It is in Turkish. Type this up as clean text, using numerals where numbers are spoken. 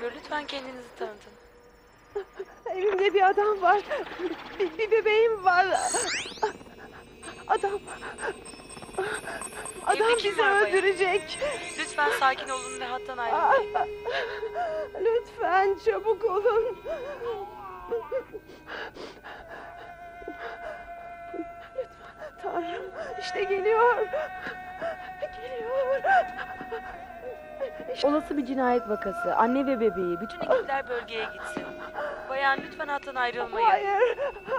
oluyor? Lütfen kendinizi tanıtın. Evimde bir adam var. Bir bebeğim var. Adam Evde kim bizi var bayan? öldürecek. Lütfen sakin olun ve hattan ayrılmayın. Lütfen çabuk olun. Lütfen Tanrım, işte geliyor. Geliyor. Olası bir cinayet vakası. Anne ve bebeği. Bütün ekipler bölgeye gitsin. Bayan lütfen hattan ayrılmayın. Hayır.